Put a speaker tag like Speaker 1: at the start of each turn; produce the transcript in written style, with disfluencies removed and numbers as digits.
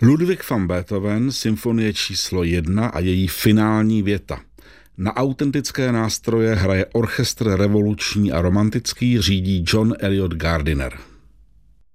Speaker 1: Ludwig van Beethoven, symfonie číslo 1 a její finální věta. Na autentické nástroje hraje orchestr revoluční a romantický, řídí John Eliot Gardiner.